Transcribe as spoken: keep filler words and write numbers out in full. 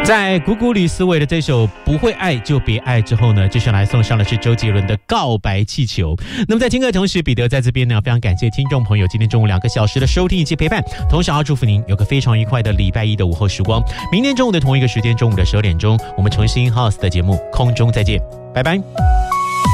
在古古吕思维的这首《不会爱就别爱》之后呢，接下来送上的是周杰伦的《告白气球》。那么在听歌的同时，彼得在这边呢，非常感谢听众朋友今天中午两个小时的收听以及陪伴，同时要祝福您有个非常愉快的礼拜一的午后时光。明天中午的同一个时间，中午的十二点钟，我们重新 House 的节目空中再见，拜拜。